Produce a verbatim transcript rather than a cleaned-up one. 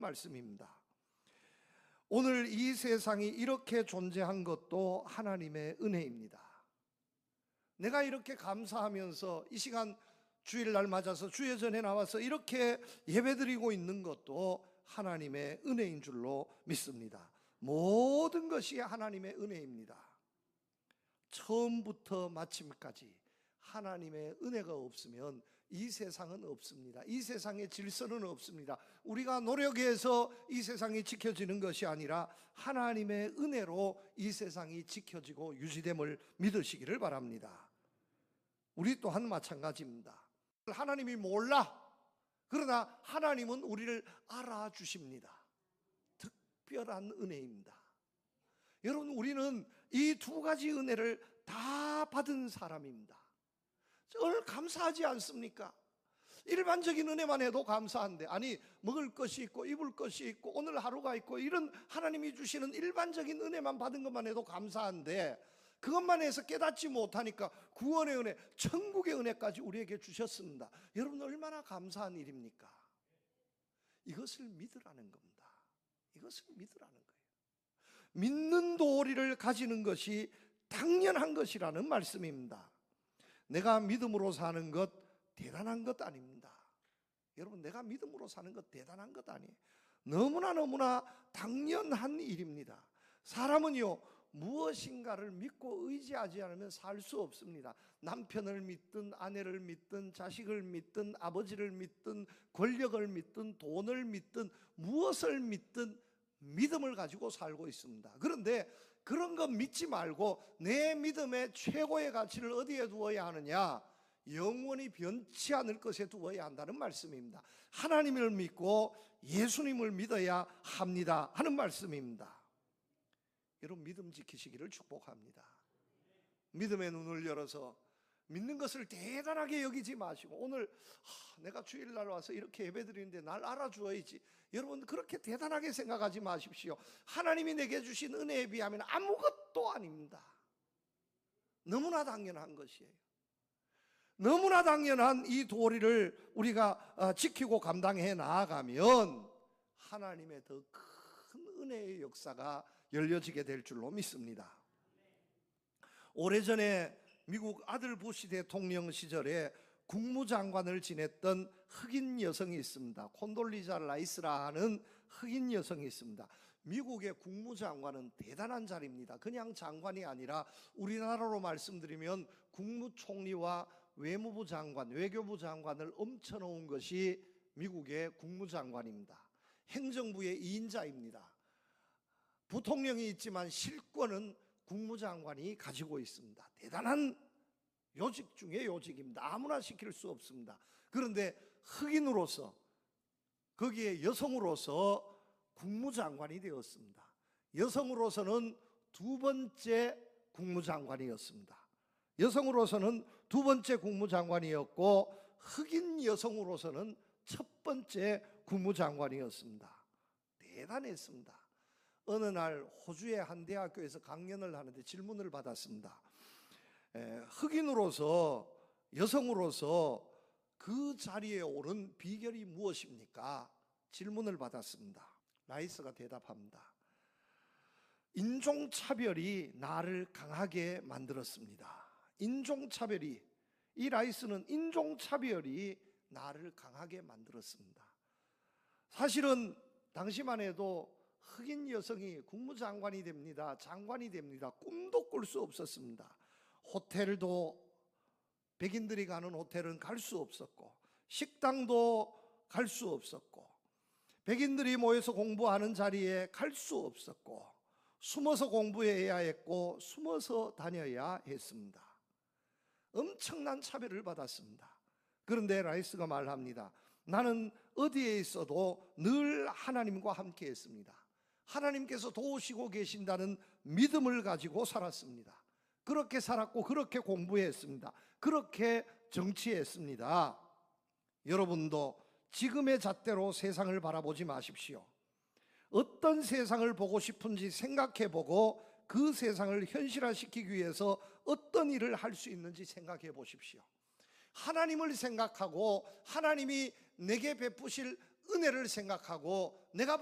말씀입니다. 오늘 이 세상이 이렇게 존재한 것도 하나님의 은혜입니다. 내가 이렇게 감사하면서 이 시간 주일날 맞아서 주예전에 나와서 이렇게 예배드리고 있는 것도 하나님의 은혜인 줄로 믿습니다. 모든 것이 하나님의 은혜입니다. 처음부터 마침까지 하나님의 은혜가 없으면 이 세상은 없습니다. 이 세상의 질서는 없습니다. 우리가 노력해서 이 세상이 지켜지는 것이 아니라 하나님의 은혜로 이 세상이 지켜지고 유지됨을 믿으시기를 바랍니다. 우리 또한 마찬가지입니다. 하나님이 몰라. 그러나 하나님은 우리를 알아주십니다. 특별한 은혜입니다. 여러분, 우리는 이 두 가지 은혜를 다 받은 사람입니다. 오늘 감사하지 않습니까? 일반적인 은혜만 해도 감사한데, 아니 먹을 것이 있고 입을 것이 있고 오늘 하루가 있고 이런 하나님이 주시는 일반적인 은혜만 받은 것만 해도 감사한데, 그것만 해서 깨닫지 못하니까 구원의 은혜, 천국의 은혜까지 우리에게 주셨습니다. 여러분, 얼마나 감사한 일입니까? 이것을 믿으라는 겁니다. 이것을 믿으라는 거예요. 믿는 도리를 가지는 것이 당연한 것이라는 말씀입니다. 내가 믿음으로 사는 것 대단한 것 아닙니다. 여러분, 내가 믿음으로 사는 것 대단한 것 아니에요. 너무나 너무나 당연한 일입니다. 사람은요, 무엇인가를 믿고 의지하지 않으면 살 수 없습니다. 남편을 믿든 아내를 믿든 자식을 믿든 아버지를 믿든 권력을 믿든 돈을 믿든 무엇을 믿든 믿음을 가지고 살고 있습니다. 그런데 그런 거 믿지 말고 내 믿음의 최고의 가치를 어디에 두어야 하느냐? 영원히 변치 않을 것에 두어야 한다는 말씀입니다. 하나님을 믿고 예수님을 믿어야 합니다 하는 말씀입니다. 여러분, 믿음 지키시기를 축복합니다. 믿음의 눈을 열어서 믿는 것을 대단하게 여기지 마시고, 오늘 하, 내가 주일날 와서 이렇게 예배드리는데 날 알아주어야지, 여러분 그렇게 대단하게 생각하지 마십시오. 하나님이 내게 주신 은혜에 비하면 아무것도 아닙니다. 너무나 당연한 것이에요. 너무나 당연한 이 도리를 우리가 지키고 감당해 나아가면 하나님의 더 큰 은혜의 역사가 열려지게 될 줄로 믿습니다. 오래전에 미국 아들 부시 대통령 시절에 국무장관을 지냈던 흑인 여성이 있습니다. 콘돌리자 라이스라 하는 흑인 여성이 있습니다. 미국의 국무장관은 대단한 자리입니다. 그냥 장관이 아니라 우리나라로 말씀드리면 국무총리와 외무부 장관, 외교부 장관을 엄쳐놓은 것이 미국의 국무장관입니다. 행정부의 이인자입니다. 부통령이 있지만 실권은 국무장관이 가지고 있습니다. 대단한 요직 중에 요직입니다. 아무나 시킬 수 없습니다. 그런데 흑인으로서, 거기에 여성으로서 국무장관이 되었습니다. 여성으로서는 두 번째 국무장관이었습니다. 여성으로서는 두 번째 국무장관이었고 흑인 여성으로서는 첫 번째 국무장관이었습니다. 대단했습니다. 어느 날 호주의 한 대학교에서 강연을 하는데 질문을 받았습니다. 흑인으로서, 여성으로서 그 자리에 오른 비결이 무엇입니까? 질문을 받았습니다. 라이스가 대답합니다. 인종차별이 나를 강하게 만들었습니다. 인종차별이, 이 라이스는 인종차별이 나를 강하게 만들었습니다. 사실은 당시만 해도 흑인 여성이 국무장관이 됩니다, 장관이 됩니다, 꿈도 꿀 수 없었습니다. 호텔도, 백인들이 가는 호텔은 갈 수 없었고 식당도 갈 수 없었고 백인들이 모여서 공부하는 자리에 갈 수 없었고 숨어서 공부해야 했고 숨어서 다녀야 했습니다. 엄청난 차별을 받았습니다. 그런데 라이스가 말합니다. 나는 어디에 있어도 늘 하나님과 함께 했습니다. 하나님께서 도우시고 계신다는 믿음을 가지고 살았습니다. 그렇게 살았고 그렇게 공부했습니다. 그렇게 정치했습니다. 여러분도 지금의 잣대로 세상을 바라보지 마십시오. 어떤 세상을 보고 싶은지 생각해보고 그 세상을 현실화시키기 위해서 어떤 일을 할 수 있는지 생각해 보십시오. 하나님을 생각하고 하나님이 내게 베푸실 은혜를 생각하고 내가